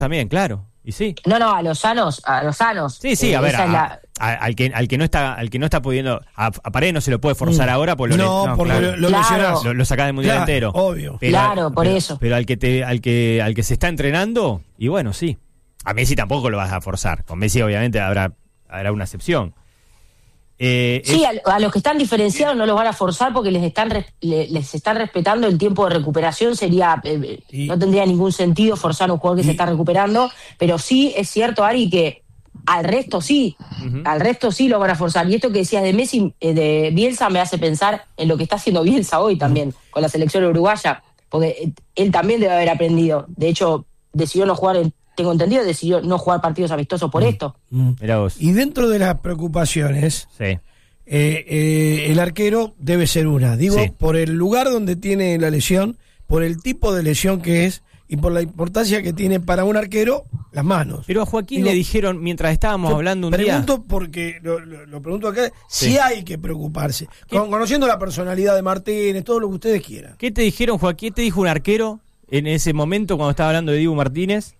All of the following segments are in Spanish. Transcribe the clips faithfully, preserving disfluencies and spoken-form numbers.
también, claro. Y sí. No, no, a los sanos, a los sanos. Sí, sí, eh, a ver, esa a, es la... a, al que al que no está al que no está pudiendo, a, a Paredes no se lo puede forzar mm. ahora porque no, lo, no, porque claro. lo, lo Claro. lesionás. Lo, lo sacás del mundial Claro, entero. obvio. Pero, Claro, por pero, eso. Pero al que te al que al que se está entrenando, y bueno, sí. A Messi tampoco lo vas a forzar. Con Messi obviamente habrá habrá una excepción. Eh, Sí, es... a, a los que están diferenciados no los van a forzar porque les están res, le, les están respetando el tiempo de recuperación. Sería eh, y, no tendría ningún sentido forzar a un jugador que y, se está recuperando, pero sí es cierto, Ari, que al resto sí, uh-huh. al resto sí lo van a forzar. Y esto que decías de Messi, eh, de Bielsa, me hace pensar en lo que está haciendo Bielsa hoy también uh-huh. con la selección uruguaya, porque él también debe haber aprendido. De hecho, decidió no jugar en tengo entendido, decidió no jugar partidos amistosos por mm. esto. Mm. Y dentro de las preocupaciones, sí. eh, eh, el arquero debe ser una. Digo, sí. por el lugar donde tiene la lesión, por el tipo de lesión que es y por la importancia que tiene para un arquero las manos. Pero a Joaquín Digo, le dijeron, mientras estábamos hablando un pregunto día... Pregunto porque, lo, lo, lo pregunto acá, sí. si hay que preocuparse. Con, conociendo la personalidad de Martínez, todo lo que ustedes quieran. ¿Qué te dijeron, Joaquín? ¿Qué te dijo un arquero en ese momento cuando estaba hablando de Dibu Martínez?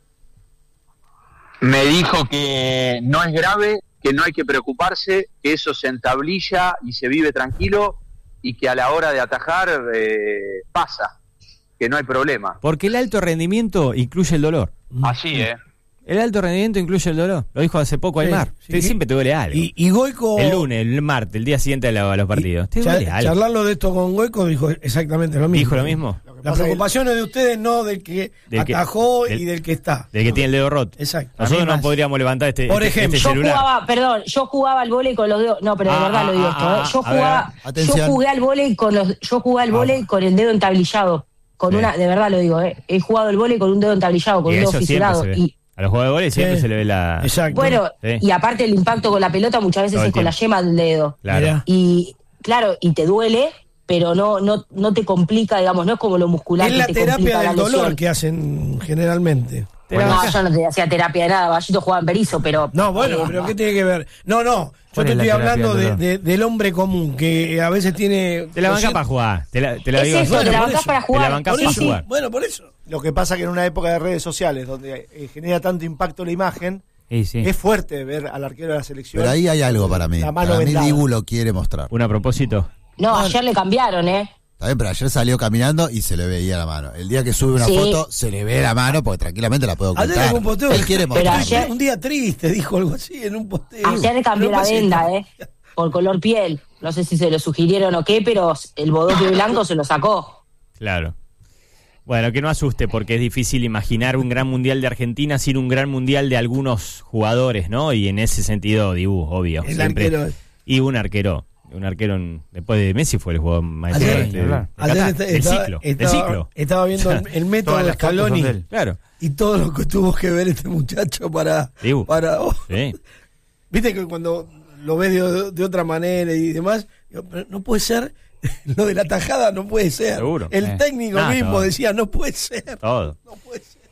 Me dijo que no es grave, que no hay que preocuparse, que eso se entablilla y se vive tranquilo y que a la hora de atajar eh, pasa, que no hay problema. Porque el alto rendimiento incluye el dolor. Así, ¿eh? El alto rendimiento incluye el dolor. Lo dijo hace poco Aymar. Sí, sí. Siempre te duele algo. Y, y Goico... El lunes, el martes, el día siguiente a, la, a los partidos. Te duele char, algo. Charlarlo de esto con Goico dijo exactamente lo mismo. ¿Dijo lo mismo? Las preocupaciones de ustedes no del que del atajó que, del, y del que está. Del que tiene el dedo roto. Exacto. Nosotros no podríamos levantar este, Por este, ejemplo, este yo celular. Jugaba, perdón, yo jugaba al vóley con los dedos. No, pero de ah, verdad ah, lo digo ah, esto. ah, ¿eh? Yo jugaba, ver, yo jugué al vóley con los, yo jugué al vóley ah, con el dedo entablillado. Con sí. una, de verdad lo digo, ¿eh? He jugado al vóley con un dedo entablillado, con y un dedo fisurado. Y a los jugadores de vóley siempre sí. se le ve la... Exacto. Bueno, sí. y aparte el impacto con la pelota muchas veces es con la yema del dedo. Claro. Y claro, y te duele, pero no no no te complica, digamos, no es como lo muscular. Es que la te terapia del la dolor que hacen generalmente. Bueno, no, yo no te hacía terapia de nada, Vallito jugaba en Berizo, pero... No, bueno, eh, pero ¿qué tiene que ver? No, no, yo te estoy hablando de, de, del hombre común, que a veces tiene... Te la bancás para jugar, te la, te la es digo. Eso, Bueno, te la bancás para jugar. Te la bancás para jugar. Bueno, por eso. Lo que pasa que en una época de redes sociales, donde eh, genera tanto impacto la imagen, sí, sí. es fuerte ver al arquero de la selección. Pero ahí hay algo para mí. Para mí Dibu lo quiere mostrar. ¿Un a propósito? No, bueno, ayer le cambiaron, ¿eh? Está bien, pero ayer salió caminando y se le veía la mano. El día que sube una sí. foto, se le ve la mano porque tranquilamente la puedo ocultar. Ayer un posteo, él quiere mostrar. Ayer, un día triste, dijo algo así en un posteo. Ayer le cambió la venda, ¿eh? Por color piel. No sé si se lo sugirieron o qué, pero el bodoque blanco se lo sacó. Claro. Bueno, que no asuste porque es difícil imaginar un gran mundial de Argentina sin un gran mundial de algunos jugadores, ¿no? Y en ese sentido, Dibu, obvio. El siempre. arquero. Y un arquero. Un arquero, en, después de Messi, fue el jugador más ayer, de, de, de, ayer de, está, del estaba, ciclo. Estaba, del ciclo. Estaba viendo el, el método de Scaloni. Claro. Y todo lo que tuvo que ver este muchacho para... Dibu. para oh, sí. Viste que cuando lo ves de, de otra manera y demás, digo, pero no puede ser... Lo de la tajada no puede ser. Seguro. El eh. técnico nah, mismo todo. decía, no puede ser. Todo. No puede ser.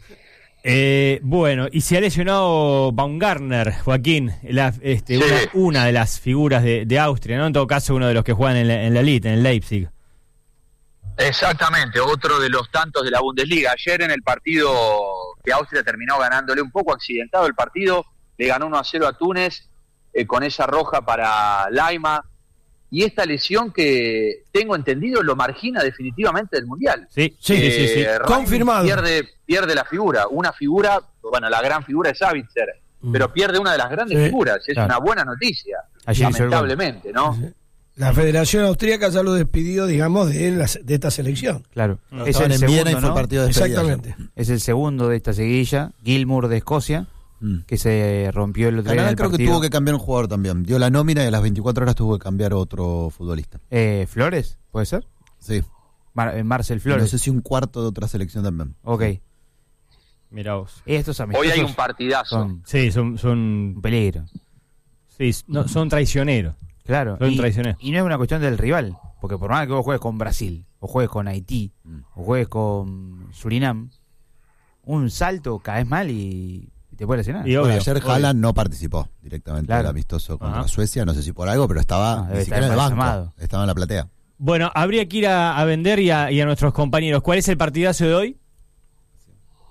Eh, bueno, y se ha lesionado Baumgartner, Joaquín, la, este, sí. una, una de las figuras de, de Austria, ¿no? En todo caso, uno de los que juegan en la, en la Elite, en el Leipzig. Exactamente, otro de los tantos de la Bundesliga. Ayer en el partido que Austria terminó ganándole, un poco accidentado el partido, le ganó uno a cero a Túnez, eh, con esa roja para Laima. Y esta lesión que, tengo entendido, lo margina definitivamente del Mundial. Sí, sí, eh, sí, sí, sí. Confirmado. Pierde, pierde la figura. Una figura, bueno, la gran figura es Savitzer, mm. pero pierde una de las grandes sí, figuras. Es claro. una buena noticia, Ayer lamentablemente, ¿no? Sí. La Federación Austríaca ya lo despidió, digamos, de, la, de esta selección. Claro. No, es el en segundo, Viena y fue ¿no? partido de Exactamente. Es el segundo de esta seguilla. Gilmour de Escocia, mm. que se rompió el otro día en el creo partido. que tuvo que cambiar un jugador también. Dio la nómina y a las veinticuatro horas tuvo que cambiar otro futbolista. Eh, ¿Flores? ¿Puede ser? Sí. Mar- Marcel Flores. No sé si un cuarto de otra selección también. Ok. Mirá vos. Estos amistosos Hoy hay un partidazo. Son, sí, son... son un peligro. Sí, no, son traicioneros. Claro. Son y, traicioneros. Y no es una cuestión del rival. Porque por más que vos juegues con Brasil, o juegues con Haití, mm. o juegues con Surinam, un salto caes mal y... te puede lesionar. Y obvio, bueno, ayer obvio. Haaland no participó directamente claro. del amistoso contra Ajá. Suecia, no sé si por algo, pero estaba no, ni siquiera en el banco, llamado. estaba en la platea. Bueno, habría que ir a, a vender y a, y a nuestros compañeros. ¿Cuál es el partidazo de hoy?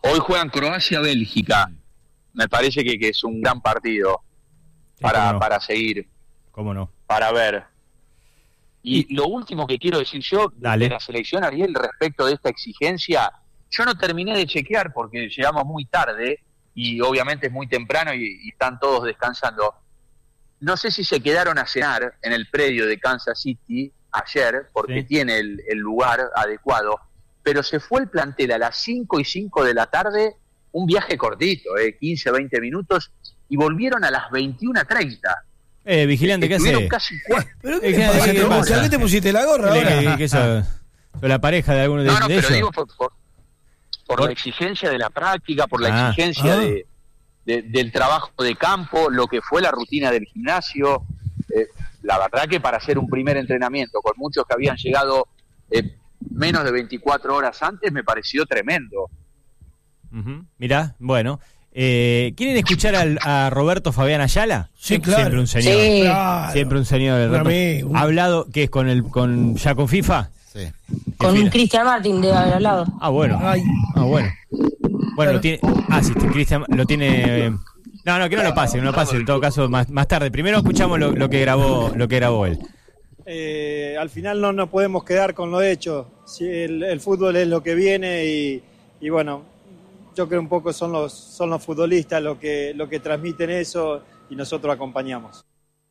Hoy juegan Croacia-Bélgica. Me parece que, que es un gran partido para, no. para seguir. ¿Cómo no? Para ver. Y, y lo último que quiero decir yo Dale. de la selección, Ariel, respecto de esta exigencia, yo no terminé de chequear porque llegamos muy tarde y obviamente es muy temprano y, y están todos descansando. No sé si se quedaron a cenar en el predio de Kansas City ayer, porque sí. tiene el, el lugar adecuado, pero se fue el plantel a las cinco y cinco de la tarde, un viaje cortito, eh, quince, veinte minutos, y volvieron a las veintiuna treinta. Eh, vigilante, ¿qué hace? Casi cuatro. ¿Pero ¿Qué- qué, qué- pasa? qué ¿Te- pasa? ¿Por qué te pusiste la gorra ¿Qué- ahora? qué- qué sos? ¿Sos la pareja de alguno de, No, no, de pero ellos? digo por, por, por Por- la exigencia de la práctica, por la Ah. exigencia Ah. de, de- del trabajo de campo, lo que fue la rutina del gimnasio. Eh, la verdad que para hacer un primer entrenamiento con muchos que habían llegado eh, menos de veinticuatro horas antes me pareció tremendo. Ujú. Mirá, bueno. Eh, ¿Quieren escuchar al, a Roberto Fabián Ayala? Sí, claro. Siempre un señor. Sí. Claro. Siempre un señor. Un Roberto. amigo. ¿Ha hablado qué es con el con ya con FIFA? Sí. Con fila? Cristian Martin debe haber hablado. Ah, bueno. Ay. Ah, bueno. Bueno, lo tiene. Ah, sí, Cristian lo tiene. eh, No, no, que no lo pase, que no lo pase. En todo caso, más, más tarde. Primero escuchamos lo, lo que grabó, lo que grabó él. Eh, al final no nos podemos quedar con lo hecho. Si el, el fútbol es lo que viene y, y bueno, yo creo un poco son los son los futbolistas los que lo que transmiten eso y nosotros acompañamos.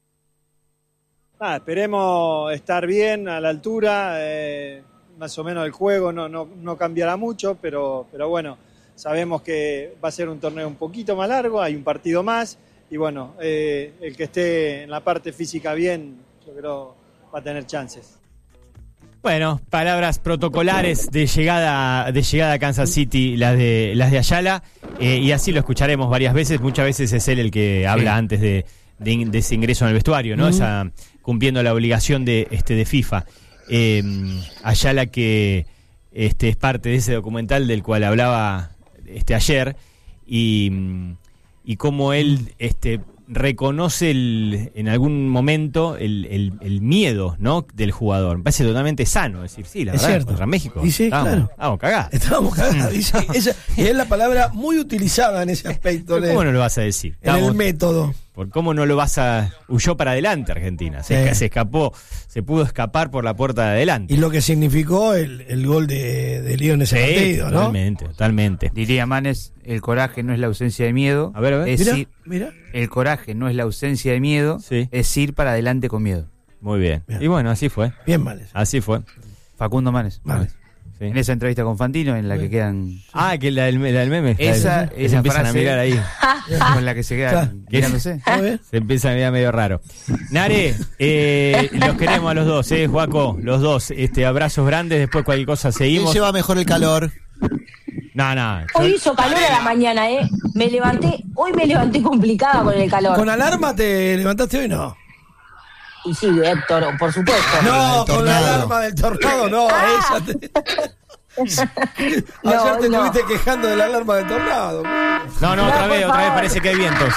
Ah, esperemos estar bien a la altura, eh, más o menos el juego no, no, no cambiará mucho, pero, pero bueno, sabemos que va a ser un torneo un poquito más largo, hay un partido más y bueno, eh, el que esté en la parte física bien, yo creo va a tener chances. Bueno, palabras protocolares de llegada de llegada a Kansas City, las de las de Ayala, eh, y así lo escucharemos varias veces. Muchas veces es él el que habla Sí. antes de, de, de ese ingreso en el vestuario, ¿no? Mm. Esa, cumpliendo la obligación de este de FIFA. Eh, Ayala que este es parte de ese documental del cual hablaba este ayer y, y cómo él este reconoce el, en algún momento el, el, el miedo, ¿no?, del jugador. Me parece totalmente sano decir, sí, la Es verdad, cierto. contra México Y sí, estábamos, claro. estábamos cagados. Estábamos cagados. Y sí, esa- y es la palabra muy utilizada en ese aspecto. Pero en ¿cómo el- no lo vas a decir? en el Estábamos- método. ¿Por cómo no lo vas a...? Huyó para adelante Argentina, se, Sí. se escapó, se pudo escapar por la puerta de adelante. Y lo que significó el, el gol de, de Lío en ese Sí, partido, ¿no? totalmente, totalmente. Diría Manes, el coraje no es la ausencia de miedo. A ver, a ver. Es Mira, ir- mira. el coraje no es la ausencia de miedo, Sí. es ir para adelante con miedo. Muy bien. Bien. Y bueno, así fue, Bien, Males. así fue. Facundo Manes. Manes. Sí. En esa entrevista con Fantino, en la que quedan. Ah, que la del, la del meme. Esa- la del- esa se empiezan frase- a mirar ahí. con la que se Claro. quedan mirándose. Muy bien. Se empieza a mirar medio raro. Nare, eh, los queremos a los dos, eh, Joaco, los dos. Este, abrazos grandes, después cualquier cosa ¿Quién seguimos. lleva mejor el calor? No, no. yo- Hoy hizo calor a la mañana, ¿eh? Me levanté, hoy me levanté complicada con el calor. ¿Con alarma te levantaste hoy? No. Y sí, Héctor, por supuesto. No, del con la tornado. alarma del tornado, no. Ah. Esa te... No, Ayer te no. estuviste quejando de la alarma del tornado. No, no, otra No, vez, por otra vez favor. parece que hay vientos.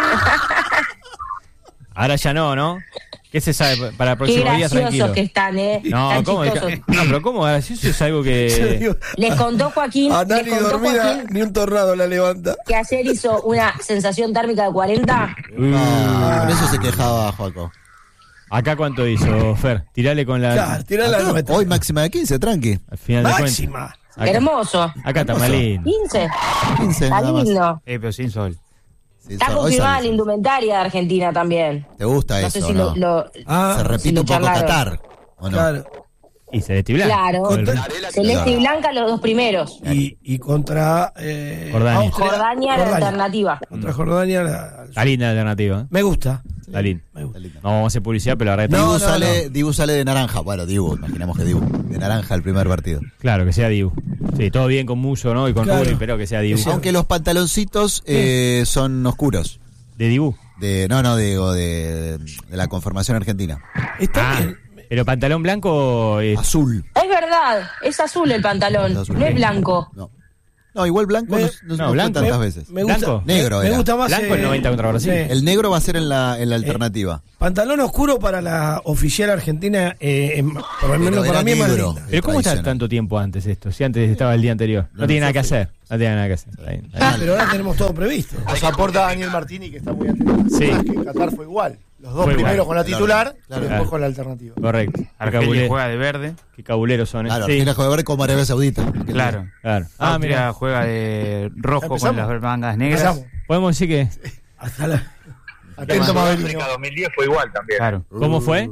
Ahora ya no, ¿no? ¿Qué se sabe para el Qué próximo día? graciosos Tranquilo. que están, ¿eh? No, Están ¿cómo? chistosos. No, pero ¿cómo gracioso es algo Yo que... digo, Les contó Joaquín, a les Nani contó dormida, Joaquín ni un tornado la levanta. que ayer hizo una sensación térmica de cuarenta. Ah, con eso se quejaba Joaco. ¿Acá cuánto hizo, Fer? Tirale con la... Claro, tirá la Acá, nuestra. hoy máxima de quince, tranqui. Al final de cuentas. Máxima. Acá, Hermoso. acá está Malín. quince. quince, Está nada más. lindo. Eh, pero sin sol. Sí, Está hoy confirmada sale. la indumentaria de Argentina también. ¿Te gusta No eso sé si no? lo, lo- Ah, Se repite si lo un poco charlaron. Qatar, ¿o no? claro. Y Celeste y Blanco. Claro. Con- Celeste y Blanca los dos primeros. Y, y contra eh, Jordania. Austria- Jordania la alternativa. Contra Jordania la- Está linda la alternativa. ¿eh? me gusta. Está linda. Me gusta. No vamos a hacer publicidad, pero la verdad No, Dibu, no, sale, no. Dibu sale de naranja. Bueno, Dibu, imaginamos que Dibu. De naranja el primer partido. Claro, que sea Dibu. Sí, todo bien con Muso, ¿no? Y con Claro. Rubri, pero que sea Dibu. Que sea- Aunque los pantaloncitos eh, son oscuros. De Dibu. De, no, no, digo, de, de la conformación argentina. Está Ah, bien. pero pantalón blanco es... Azul. Es verdad, es azul el pantalón, Es azul. no es blanco. No. No, igual blanco Me- no, no, no, no blanco. fue tantas Me- veces. Me gusta, ¿Blanco? Negro me, me era. gusta más. Blanco el eh, noventa contra Brasil. sí. El negro va a ser en la, en la alternativa. Pantalón oscuro para la oficial argentina, eh, en- por lo menos Pero para era mí es más negro. linda. Pero ¿cómo está tradicional. tanto tiempo antes esto? Si antes estaba el día anterior. No, No, tiene no nada que fue- hacer. No tiene nada que hacer. Está bien, está bien. Ah, pero ahora tenemos todo previsto. Nos aporta Daniel Martini, que está muy atento. Sí. Además que Qatar fue igual. Los dos Fue primero igual. con la titular Claro. y después Claro. con la alternativa. Correcto. Qué Argelia cabule- juega de verde. Qué cabuleros son, ¿eh? Claro, Sí, Argentina juega verde como Arabia Saudita. Claro. claro. Ah, Austria mira. juega de rojo con empezamos? las mangas negras. Empezamos. Podemos decir que. Hasta la. Atento, En Mabelino. Sudáfrica dos mil diez fue igual también. Claro. ¿Cómo fue?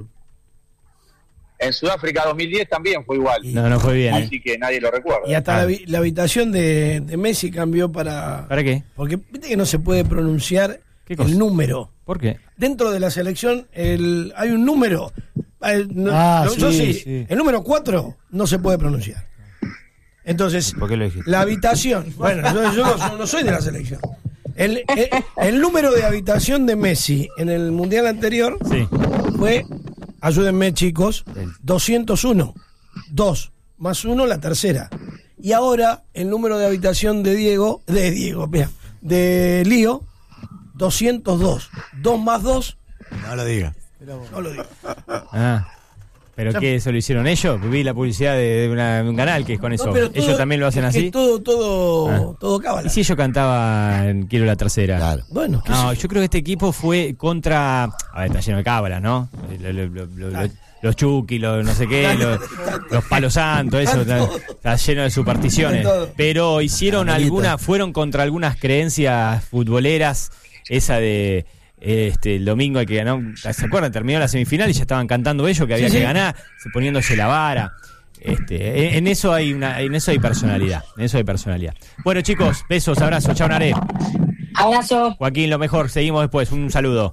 En Sudáfrica dos mil diez también fue igual. No, no fue bien, ¿eh? Así que nadie lo recuerda. Y hasta Ah. la, vi- la habitación de, de Messi cambió para. ¿Para qué? Porque viste que no se puede pronunciar ¿Qué cosa? el número. ¿Por qué? Dentro de la selección el, hay un número. El, no- Ah, no- yo sí, sí, sí. El número cuatro no se puede pronunciar. Entonces, ¿Por qué lo dijiste? la habitación. Bueno, yo, yo no, yo no soy de la selección. El, el- el número de habitación de Messi en el mundial anterior Sí. fue, ayúdenme chicos, doscientos uno. Dos más uno, la tercera. Y ahora el número de habitación de Diego, de Diego, mira, de Lío, doscientos dos. Dos más dos, No lo digas. no lo digo. Ah. ¿Pero qué? ¿Eso lo hicieron ellos? Vi la publicidad de, de una- de un canal que es con eso. No, pero todo- ¿Ellos también lo hacen es que así? todo, todo, Ah. todo cábala. ¿Y si ellos cantaban Quiero la tercera? Claro. Bueno, qué No, sé yo. yo creo que este equipo fue contra. A ver, está lleno de cábalas, ¿no? Lo- lo- lo- lo- lo- los Chucky, los no sé qué, los, los palos santos, eso, está, está lleno de supersticiones. Todo. Pero hicieron Abuelita. algunas, fueron contra algunas creencias futboleras, esa de. Este, el domingo el que ganó, ¿se acuerdan? Terminó la semifinal y ya estaban cantando ellos que había Sí, que sí. ganar, se- poniéndose la vara. Este, en, en eso hay una, en eso hay personalidad, en eso hay personalidad. Bueno, chicos, besos, abrazos, chao Naré. Abrazo. Joaquín, lo mejor, seguimos después, un saludo.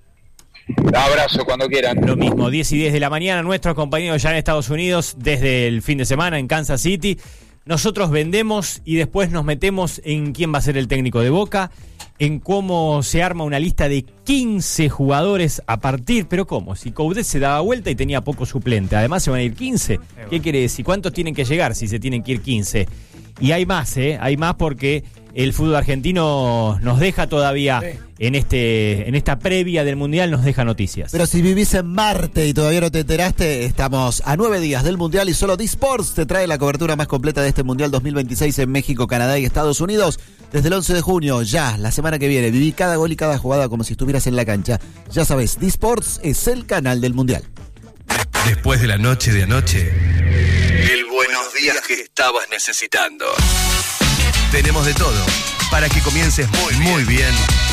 Abrazo cuando quieran. Lo mismo, diez y diez de la mañana, nuestros compañeros ya en Estados Unidos, desde el fin de semana en Kansas City. Nosotros vendemos y después nos metemos en quién va a ser el técnico de Boca, en cómo se arma una lista de quince jugadores a partir, pero ¿cómo? Si Coudet se daba vuelta y tenía poco suplente, además se van a ir quince. ¿Qué quiere decir? ¿Cuántos tienen que llegar si se tienen que ir quince? Y hay más, ¿eh? Hay más porque el fútbol argentino nos deja todavía, Sí. en este en esta previa del Mundial, nos deja noticias. Pero si vivís en Marte y todavía no te enteraste, estamos a nueve días del Mundial y solo D-Sports te trae la cobertura más completa de este Mundial dos mil veintiséis en México, Canadá y Estados Unidos. Desde el once de junio, ya, la semana que viene, viví cada gol y cada jugada como si estuvieras en la cancha. Ya sabes, D-Sports es el canal del Mundial. Después de la noche de anoche, el buenos días que estabas necesitando. Tenemos de todo para que comiences muy bien. Muy bien.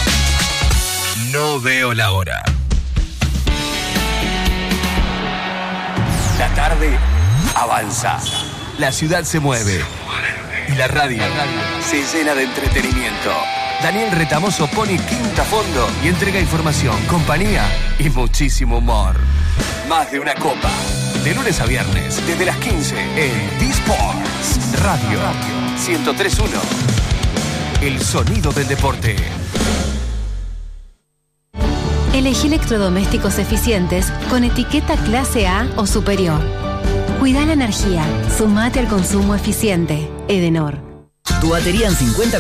No veo la hora. La tarde avanza. La ciudad se mueve. Y la radio se llena de entretenimiento. Daniel Retamoso pone quinta a fondo y entrega información, compañía y muchísimo humor. Más de una copa. De lunes a viernes, desde las quince, en D-Sports Radio ciento tres punto uno. El sonido del deporte. Elegí electrodomésticos eficientes con etiqueta clase A o superior. Cuida la energía. Sumate al consumo eficiente. Edenor. Tu batería en cincuenta